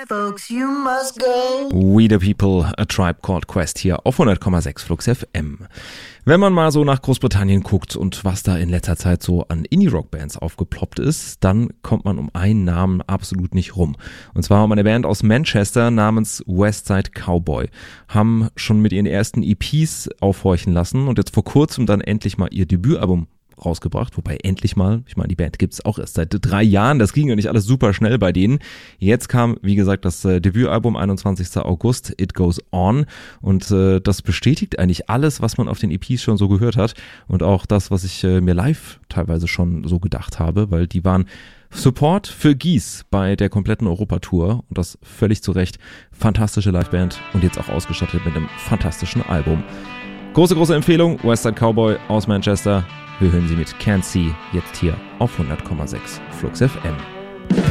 folks, you must go. We the People, A Tribe Called Quest hier auf 100,6 Flux FM. Wenn man mal so nach Großbritannien guckt und was da in letzter Zeit so an Indie-Rock-Bands aufgeploppt ist, dann kommt man um einen Namen absolut nicht rum. Und zwar um eine Band aus Manchester namens Westside Cowboy. Haben schon mit ihren ersten EPs aufhorchen lassen und jetzt vor kurzem dann endlich mal ihr Debütalbum rausgebracht, wobei endlich mal, ich meine, die Band gibt's auch erst seit 3 Jahren, das ging ja nicht alles super schnell bei denen. Jetzt kam, wie gesagt, das Debütalbum 21. August, It Goes On, und das bestätigt eigentlich alles, was man auf den EPs schon so gehört hat und auch das, was ich mir live teilweise schon so gedacht habe, weil die waren Support für Gies bei der kompletten Europatour und das völlig zu Recht. Fantastische Liveband und jetzt auch ausgestattet mit einem fantastischen Album. Große Empfehlung, Westside Cowboy aus Manchester. Wir hören sie mit Can't See jetzt hier auf 100,6 Flux FM.